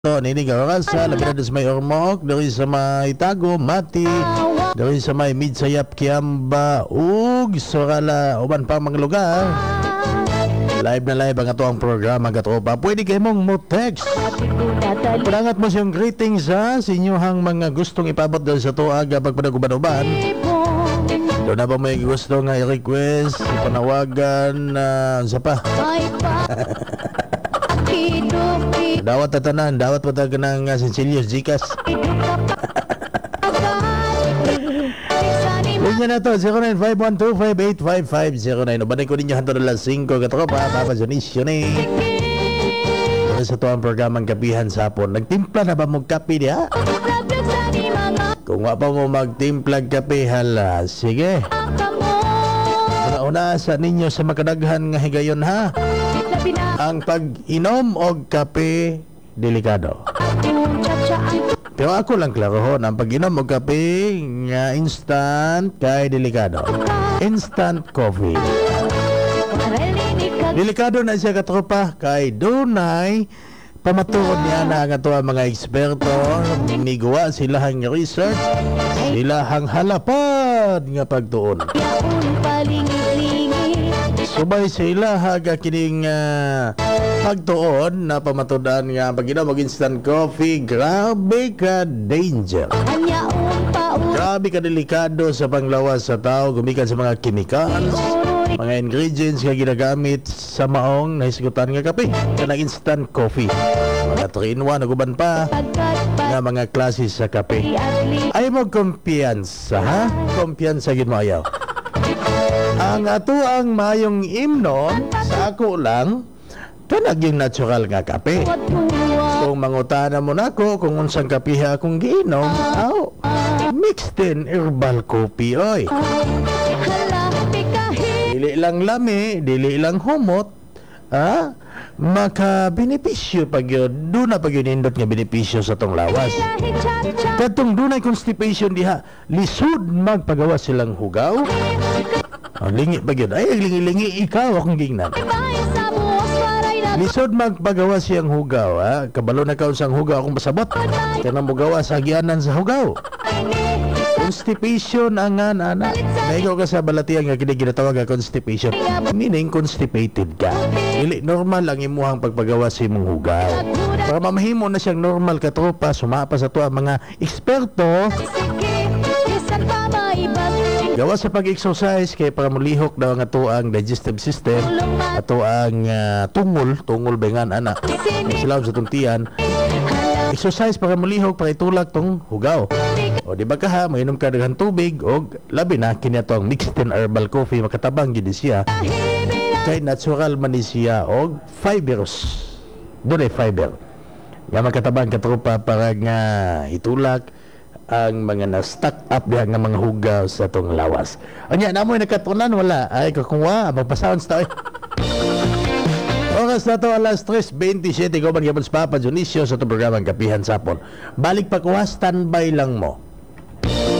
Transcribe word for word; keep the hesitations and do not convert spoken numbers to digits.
To nini oras sa labi na sa may Ormoc, dari sa may Tago, Mati, dari sa may Midsayap, Kiamba, ug Sorala, uban pa mga lugar. Live na live ang ato ang programa katropa. Pwede kayo mong mo text. Padangat mo siyang greetings ha, sa inyohang mga gustong ipabot dahil sa tuaga pagpanaguban-uban. Doon na ba may gusto nga i-request, ipanawagan, uh, sa pa? Dawat na tanan, dawat pa tayo ng uh, Sincilios Gcash. Linya na to, zero nine five one two five eight five five zero nine. Ubanay ko ninyo hanto na singko katropa, Papa Dionisio ni. Pero sa to ang programang Kapihan Sapon, nagtimpla na ba mong kape niya? Kung wa pa mo magtimplag kape, hala, sige. Una-una sa ninyo sa makadaghan nga higayon ha. Ang pag-inom og kape, delikado. Pero ako lang klarohon, ang pag-inom og kape nga instant kay delikado. Instant coffee. Delikado na siya katropa kay dunay pamatuod niya na nga to ang mga eksperto. Niguwa sila hang research, sila hang halapad nga pagtuon. Subay sila haga kining uh, pagtuon na pamatudan nga pag-inom og instant coffee, grabe ka danger. Grabe ka delikado sa panglawas sa tao, gumikan sa mga chemicals, mga ingredients nga ginagamit sa maong nahisgutan nga kape, kanang instant coffee. Mga three in one, naguban pa nga mga klase sa kape. Ay mo kumpiyansa, ha? Kumpiyansa gid mo ayaw. Ang ato ang mayong imnon sa ako lang kanag yung natural nga kape. Kung mangutana mo nako kung unsang kape akong giinom, aw, mixed in herbal coffee oy. Dili lang lami, dili lang humot, ha? Maka benepisyo pag yun, doon na pag yun indot nga benepisyo sa tong lawas. Katong dunay constipation diha, lisod magpagawa silang hugaw. Ang lingi pag yun, ay lingi-lingi ikaw akong gingnan. Lisod magpagawa siyang hugaw, ha? Kabalo na kaon sang hugaw akong pasabot. Kanang mugawa sa agianan sa hugaw. Constipation ang nga na. Naigaw ka sa balatian nga kini ginatawag nga constipation. Meaning constipated ka. Dili normal ang imuhang pagpagawa sa imong hugaw. Para mamahimo na siyang normal katropa, sumapa sa to ang mga eksperto. Gawa sa pag-exercise kay para mulihok daw ang ato ang digestive system, ato ang uh, tungol, tungol bengan ana. Sila sa tuntian. Exercise para mulihok para itulak tong hugaw. O di ba ka ha, mainom ka daghang tubig o labi na kini atong mixed in herbal coffee makatabang gid siya. Kay natural man siya og fibers. Dure fiber. Nga makatabang katropa para nga itulak ang mga na-stuck up diha nga mga hugaw sa tong lawas. Anya namoy nakatunan wala ay kakuha magpa-sounds ta. Oras na to alas tres twenty-seven ko man gyapon sa Papa Dionisio sa tong programang Kapihan Sapon. Balik pa kuha, standby lang mo.